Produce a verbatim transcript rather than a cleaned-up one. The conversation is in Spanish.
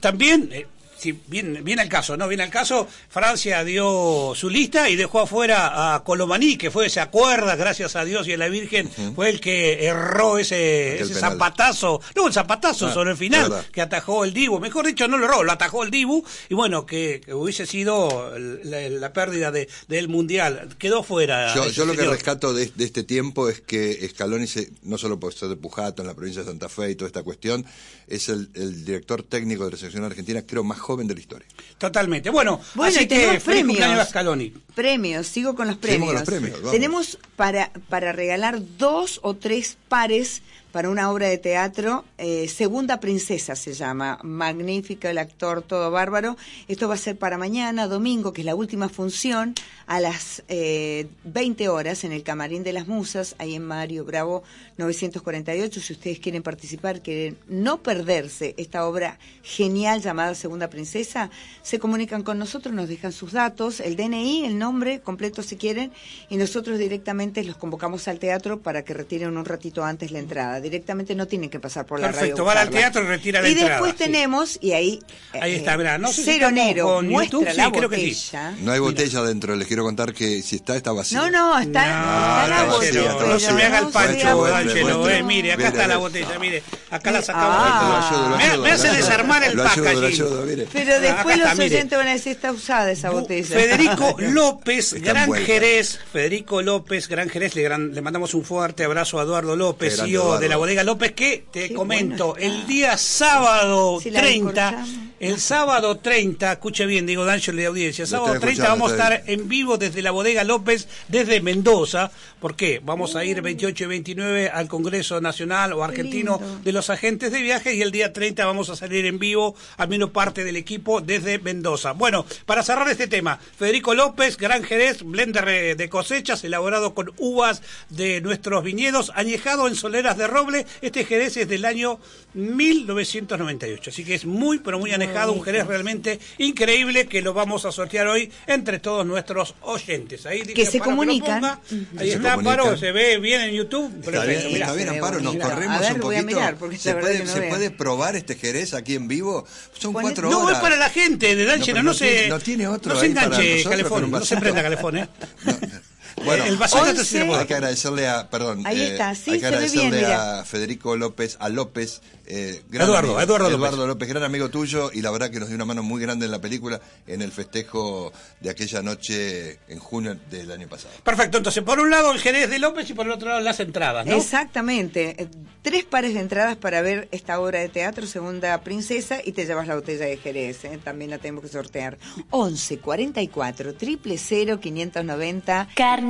también... Eh, Sí, viene, viene al caso, ¿no? Viene al caso, Francia dio su lista y dejó afuera a Colomaní, que fue, se acuerda, gracias a Dios y a la Virgen, uh-huh. fue el que erró ese, ese zapatazo, no, el zapatazo ah, sobre el final, que atajó el Dibu, mejor dicho, no lo erró, lo atajó el Dibu, y bueno, que, que hubiese sido la, la pérdida de, del Mundial, quedó fuera. Yo, yo lo que rescato de, de este tiempo es que Scaloni, se, no solo por ser de Pujato, en la provincia de Santa Fe y toda esta cuestión, es el, el director técnico de la selección argentina, creo, más joven de la historia. Totalmente. Bueno, bueno así que feliz cumpleaños a Scaloni. Premios, sigo con los premios. Con los premios Tenemos para, para regalar dos o tres pares para una obra de teatro, eh, Segunda Princesa se llama, magnífico el actor, todo bárbaro. Esto va a ser para mañana, domingo, que es la última función, a las eh, veinte horas en el Camarín de las Musas, ahí en Mario Bravo novecientos cuarenta y ocho. Si ustedes quieren participar, quieren no perderse esta obra genial llamada Segunda Princesa, se comunican con nosotros, nos dejan sus datos, el D N I, el nombre completo si quieren, y nosotros directamente los convocamos al teatro para que retiren un ratito antes la entrada. Directamente no tienen que pasar por la radio. Perfecto, van al teatro y retiran la y entrada. Y después sí. tenemos, y ahí, ahí está, eh, mirá, no sé Cero si Nero muestra YouTube, la sí, creo botella. Que sí. No hay botella dentro, les quiero contar que si está, está vacía. No, no, está, no, está la no, botella. No, no se me haga el pancho, D'Angelo, eh, mire, acá mire, está mire. la botella, mire, acá la sacamos. Ah, me, ayudo, me hace desarmar el packaging. Pero después está, los oyentes van a decir, está usada esa botella. Federico López, Gran Jerez, Federico López, Gran Jerez, le, gran, le mandamos un fuerte abrazo a Eduardo López, C E O de la bodega López, que te Qué comento, bueno el día sábado si treinta, el sábado treinta, escuche bien, digo D'Angelo de audiencia, sábado treinta vamos a estar en vivo desde la bodega López, desde Mendoza. ¿Por qué? Vamos a ir veintiocho y veintinueve al Congreso Nacional o Argentino de los Agentes de Viaje, y el día treinta vamos a salir en vivo, al menos parte del equipo, desde Mendoza. Bueno, para cerrar este tema, Federico López, Gran Jerez, blender de cosechas, elaborado con uvas de nuestros viñedos, añejado en soleras de roble. Este Jerez es del año mil novecientos noventa y ocho, así que es muy, pero muy anejado, un Jerez realmente increíble que lo vamos a sortear hoy entre todos nuestros oyentes. Ahí que se comunican. Ponga, ahí está, Amparo, se ve bien en YouTube. Está bien, sí, está bien, Amparo, nos mira, corremos ver, un poquito. Mirar, ¿Se, puede, no ¿se veo. puede probar este Jerez aquí en vivo? Son Pone, cuatro no, horas. No, es para la gente de D'Angelo, no, no, no se... Tiene, no tiene otro no se ahí para enganche, nosotros, Calefón, no se prenda, Calefón, ¿eh? No, bueno, el vasito once, sí lo hay que agradecerle a, perdón, ahí eh, está, sí, hay que se ve bien, agradecerle mira. a Federico López, a López, eh, gran Eduardo, amigo, Eduardo, Eduardo López. López, gran amigo tuyo, y la verdad que nos dio una mano muy grande en la película, en el festejo de aquella noche en junio del año pasado. Perfecto, entonces por un lado el Jerez de López y por el otro lado las entradas, ¿no? Exactamente, tres pares de entradas para ver esta obra de teatro, Segunda Princesa, y te llevas la botella de Jerez, ¿eh? También la tenemos que sortear. once cuarenta y cuatro, triple cero, quinientos noventa. Carne.